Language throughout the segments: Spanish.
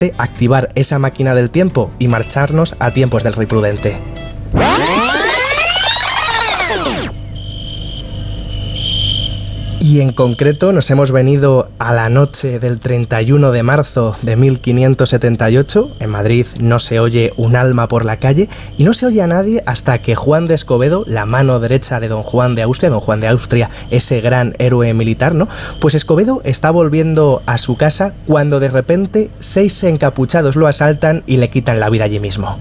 activar esa máquina del tiempo y marcharnos a tiempos del Rey Prudente. Y en concreto nos hemos venido a la noche del 31 de marzo de 1578. En Madrid no se oye un alma por la calle y no se oye a nadie hasta que Juan de Escobedo, la mano derecha de don Juan de Austria, ese gran héroe militar, ¿no? Pues Escobedo está volviendo a su casa cuando de repente 6 encapuchados lo asaltan y le quitan la vida allí mismo.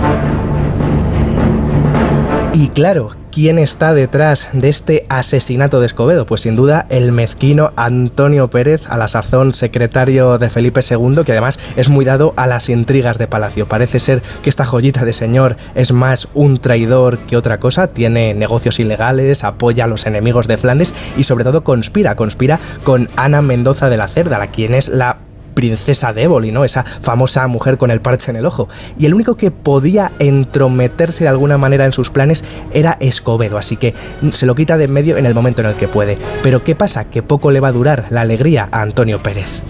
Y claro, ¿quién está detrás de este asesinato de Escobedo? Pues sin duda el mezquino Antonio Pérez, a la sazón secretario de Felipe II, que además es muy dado a las intrigas de palacio. Parece ser que esta joyita de señor es más un traidor que otra cosa, tiene negocios ilegales, apoya a los enemigos de Flandes y sobre todo conspira con Ana Mendoza de la Cerda, quien es la princesa de Éboli, ¿no? Esa famosa mujer con el parche en el ojo. Y el único que podía entrometerse de alguna manera en sus planes era Escobedo, así que se lo quita de en medio en el momento en el que puede. Pero ¿qué pasa? Que poco le va a durar la alegría a Antonio Pérez.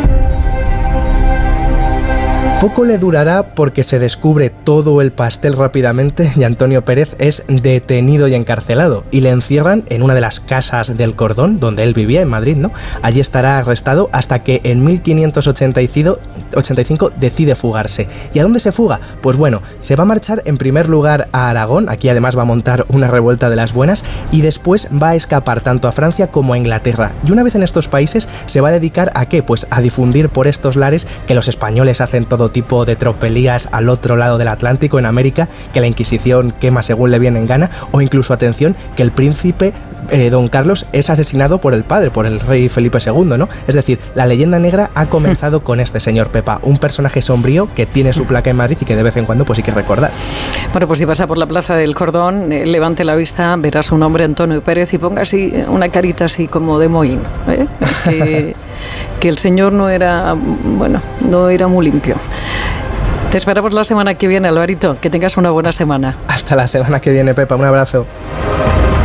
Poco le durará porque se descubre todo el pastel rápidamente y Antonio Pérez es detenido y encarcelado y le encierran en una de las casas del Cordón donde él vivía en Madrid, ¿no? Allí estará arrestado hasta que en 1585 decide fugarse. ¿Y a dónde se fuga? Pues bueno, se va a marchar en primer lugar a Aragón, aquí además va a montar una revuelta de las buenas y después va a escapar tanto a Francia como a Inglaterra. Y una vez en estos países se va a dedicar ¿a qué? Pues a difundir por estos lares que los españoles hacen todo tipo de tropelías al otro lado del Atlántico, en América, que la Inquisición quema según le viene en gana, o incluso, atención, que el príncipe don Carlos es asesinado por el padre, por el rey Felipe II, ¿no? Es decir, la leyenda negra ha comenzado con este señor Pepa, un personaje sombrío que tiene su placa en Madrid y que de vez en cuando pues hay que recordar. Bueno, pues si pasa por la Plaza del Cordón, levante la vista, verá su nombre, Antonio Pérez, y ponga así una carita así como de mohín, ¿eh? que el señor no era muy limpio. Te esperamos la semana que viene, Alvarito. Que tengas una buena semana. Hasta la semana que viene, Pepa. Un abrazo.